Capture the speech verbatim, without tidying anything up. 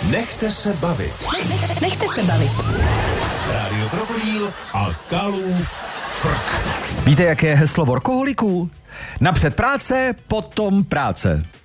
Nechte se bavit. Nechte se bavit. Rádio Krokodýl a Kalův frk. Víte, jaké je heslo workoholiků? Napřed práce, potom práce.